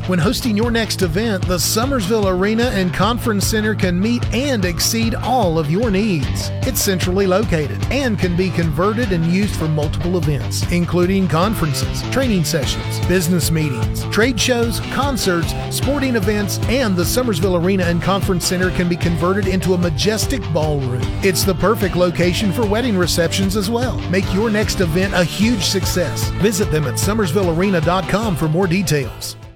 When hosting your next event, the Summersville Arena and Conference Center can meet and exceed all of your needs. It's centrally located and can be converted and used for multiple events, including conferences, training sessions, business meetings, trade shows, concerts, sporting events, and the Summersville Arena and Conference Center can be converted into a majestic ballroom. It's the perfect location for wedding receptions as well. Make your next event a huge success. Visit them at summersvillearena.com for more details.